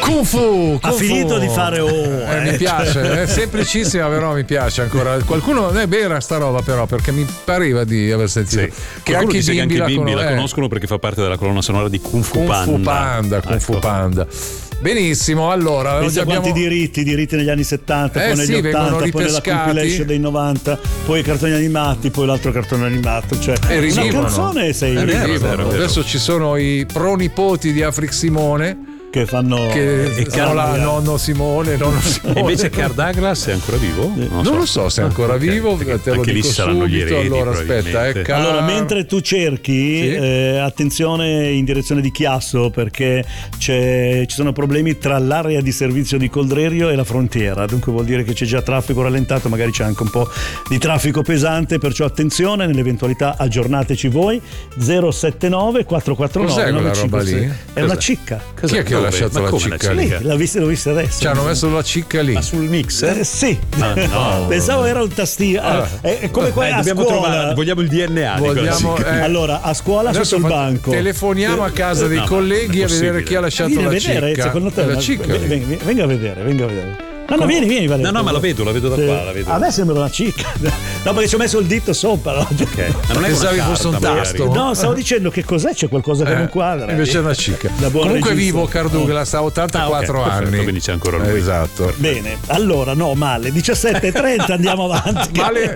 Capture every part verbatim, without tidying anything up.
Kung Fu, ha Kung finito Fu. di fare oh, eh, eh. mi piace, è semplicissima però mi piace ancora. Qualcuno è vera sta roba però, perché mi pareva di aver sentito Sì. che Qualcuno anche i dice che bimbi, anche i bimbi la, la, conoscono perché fa parte della colonna sonora di Kung Fu Kung Panda. Fu Panda, Kung Fu Ecco. Panda. Benissimo, allora Pensa abbiamo... quanti diritti, diritti negli anni settanta, Eh poi negli sì, vengono ottanta, poi nella ripescati. compilation dei novanta, poi i cartoni animati, poi l'altro cartone animato, cioè E una rivivono. canzone sei E vero, rivivono. vero, vero. Adesso ci sono i pronipoti di Afric Simone che fanno che e sono la nonno Simone, nonno Simone. E invece Kirk Douglas è ancora vivo? Non, non lo so se è ancora Ah, ok, vivo, perché te lo anche lì dico ci saranno gli subito. eredi, Allora aspetta, eh, probabilmente. Car- Allora, mentre tu cerchi, Sì. eh, attenzione in direzione di Chiasso, perché c'è, ci sono problemi tra l'area di servizio di Coldrerio e la frontiera, dunque vuol dire che c'è già traffico rallentato, magari c'è anche un po' di traffico pesante, perciò attenzione, nell'eventualità aggiornateci voi. Zero sette nove quattro quattro nove Cos'è quella nove cinque roba sei. lì? È una cicca. Chi è che ha Dove? lasciato Ma la come la cicca lì? Lì, l'ha vista, l'ho vista adesso. Ci hanno messo la cicca lì. Ma sul mixer? Eh, sì, Ah, no. pensavo era un tastino. Ah. È, è come qua Eh, a dobbiamo scuola. trovare, vogliamo il D N A di quella Vogliamo, cicca. eh, Allora, a scuola adesso sotto il fa- banco. telefoniamo a casa dei No, ma colleghi è a vedere possibile. chi ha lasciato Vieni a la vedere, cicca. secondo te? la ma- cicca lì. venga, venga a vedere, venga a vedere. No, no, vieni, vieni, Valerio. No, no, ma la vedo, la vedo da Sì. qua, la vedo. A me sembra una cicca. No, perché ci ho messo il dito sopra. No, Ok. Ma non è Pensavi una fosse un carta, tasto? magari. no stavo dicendo che cos'è, c'è qualcosa che Eh, non quadra. invece è una cicca. Da buon Comunque regista. vivo Carduglas, ha ottantaquattro Ah, ok, anni. perfetto, quindi c'è ancora lui. Esatto. Bene, allora, no, male. diciassette e trenta andiamo avanti. Male.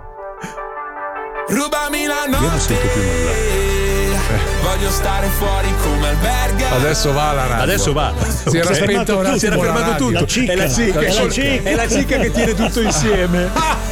Rubami la Io non sento più nulla. notte, voglio stare fuori come alberga. Adesso va la radio. Adesso va. Si era Si è spento fermato un tutto, attimo si era la fermato radio. tutto. La cicca, è la cicca, è la che- cicca. è la cicca che tiene tutto insieme.